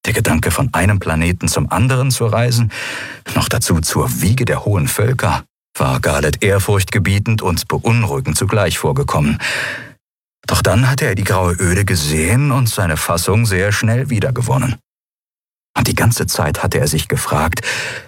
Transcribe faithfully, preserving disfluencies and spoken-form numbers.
Der Gedanke, von einem Planeten zum anderen zu reisen, noch dazu zur Wiege der hohen Völker, war Garleth ehrfurchtgebietend und beunruhigend zugleich vorgekommen. Doch dann hatte er die graue Öde gesehen und seine Fassung sehr schnell wiedergewonnen. Und die ganze Zeit hatte er sich gefragt,